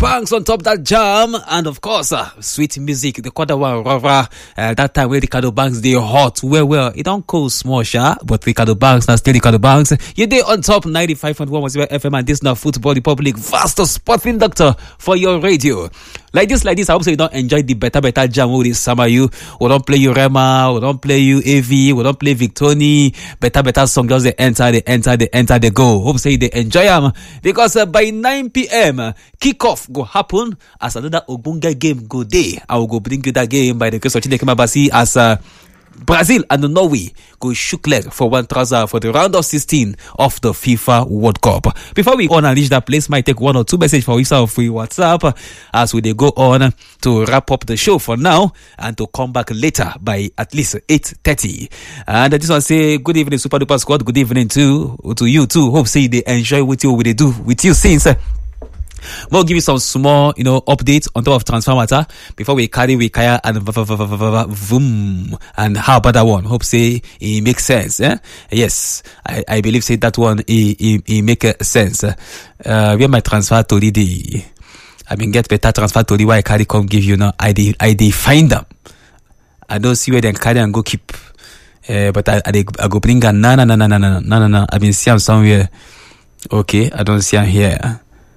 Banks on top that jam, and of course, sweet music. The quarter one, that time where Ricardo Banks they hot. Well, it don't cool small, but Ricardo Banks, now still Ricardo Banks. You day on top 95.1 FM, and this now Football Republic, vast sporting doctor for your radio. Like this, I hope so you don't enjoy the better jam with this summer. We don't play you Rema, we don't play you AV, we don't play Victoni. Better song, just they enter, they go. Hope so they enjoy them, because by 9 p.m. kickoff go happen as another Ogbonge game go day. I will go bring you that game by the case of Chineke Mabasi as Brazil and Norway go shook leg for one trouser for the round of 16 of the FIFA World Cup. Before we on and reach that place, might take one or two messages for yourself free WhatsApp as we go on to wrap up the show for now and to come back later by at least 8:30. And this one say good evening Super Duper Squad, good evening to you too. Hope say they enjoy what they do with you since. We'll give you some small, updates on top of transfer matter before we carry with Kaya and vroom. And how about that one? Hope say it makes sense. Yes, I believe say that one it make sense. Where my transfer to the I mean get better transfer to the why I carry come give you now. I find them. I don't see where they carry and go keep. But I go bring a no. I mean see them somewhere. Okay, I don't see them here.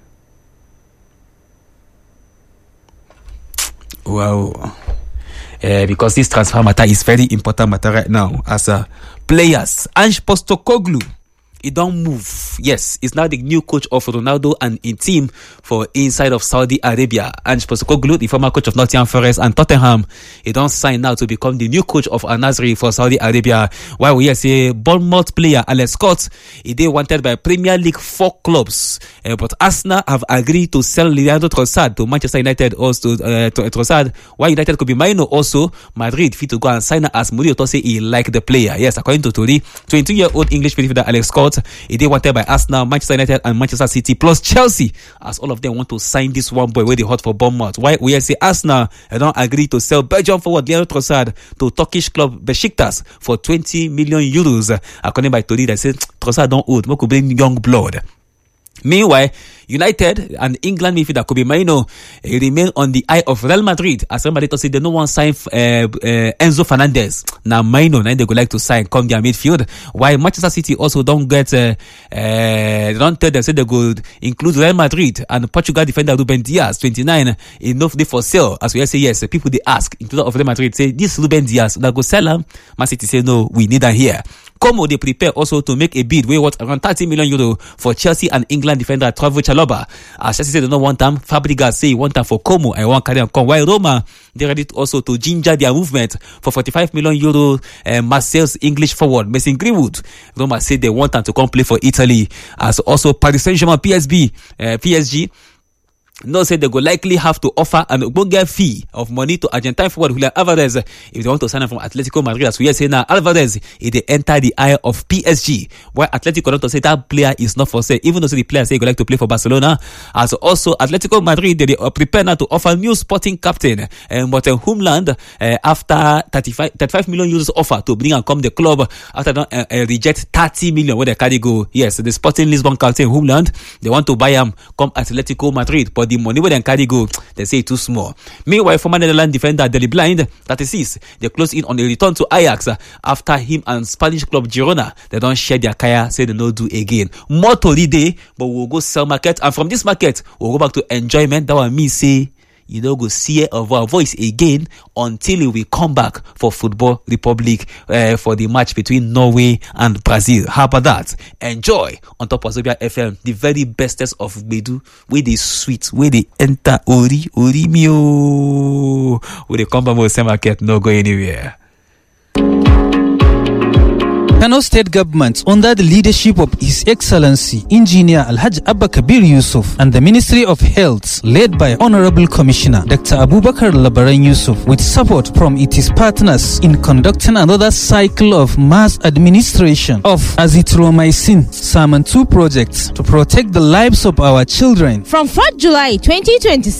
Wow. Because this transfer matter is very important matter right now. As players, Ange Postecoglou, he don't move. Yes, he's now the new coach of Ronaldo and in team for inside of Saudi Arabia. Ange Postecoglou, the former coach of Nottingham Forest and Tottenham, he don't sign now to become the new coach of Al Nassr for Saudi Arabia. While we say Bournemouth player Alex Scott, he they wanted by Premier League 4 clubs, but Arsenal have agreed to sell Leandro Trossard to Manchester United also to Trossard. While United could be minor also, Madrid fit to go and sign as Mourinho to say he like the player. Yes, according to Tori, 22-year-old English midfielder Alex Scott. It they wanted by Arsenal, Manchester United, and Manchester City, plus Chelsea, as all of them want to sign this one boy where they hot for Bournemouth. Why we say Arsenal don't agree to sell Belgium forward Leandro Trossard to Turkish club Besiktas for 20 million euros. According by Tori, they said Trossard don't old, we could bring young blood. Meanwhile, United and England midfielder Kobe Mainoo remain on the eye of Real Madrid as Real Madrid say they no one sign Enzo Fernandez. Now Mainoo they go like to sign come their midfield. While Manchester City also don't get they don't tell them say they go include Real Madrid and Portugal defender Ruben Diaz 29 enough day for sale. As we say yes, people they ask including of Real Madrid say this Ruben Diaz that go sell him. Man City say no, we need him here. Como they prepare also to make a bid way worth around 30 million euro for Chelsea and England defender Trevoh Chalobah. As Chelsea say they don't want him, Fabregas say he want him for Como and want carry and come. While Roma they ready also to ginger their movement for 45 million euro. Marseille's English forward Mason Greenwood. Roma say they want him to come play for Italy. As also Paris Saint-Germain PSG. No, say they go likely have to offer an Ogbonge fee of money to Argentine forward Julian Alvarez if they want to sign him from Atletico Madrid. As we are saying now, Alvarez, if they enter the eye of PSG, where Atletico not to say that player is not for sale, even though the player say he would like to play for Barcelona. As also Atletico Madrid, they are prepared now to offer new sporting captain, but Homeland, after 35 million euros offer to bring and come the club, after reject 30 million where they carry go. Yes, the Sporting Lisbon captain Homeland, they want to buy him, come Atletico Madrid, but the money where they carry go, they say too small. Meanwhile, former Netherlands defender Deli Blind, 36, they close in on a return to Ajax after him and Spanish club Girona. They don't share their kaya, say they no do again. More to the day, but we'll go sell market, and from this market, we'll go back to enjoyment. That one me say, you don't go see our voice again until we come back for Football Republic for the match between Norway and Brazil. How about that? Enjoy on top of Zobia FM, the very bestest of Bedu, where they sweet, where they enter Ori Mio, where they come back with same market, no go anywhere. Kano State Government, under the leadership of His Excellency Engineer Alhaji Abba Kabir Yusuf and the Ministry of Health, led by Honorable Commissioner Dr. Abubakar Labaran Yusuf, with support from its partners in conducting another cycle of mass administration of azithromycin Salmon 2 projects to protect the lives of our children. From 4th July 2026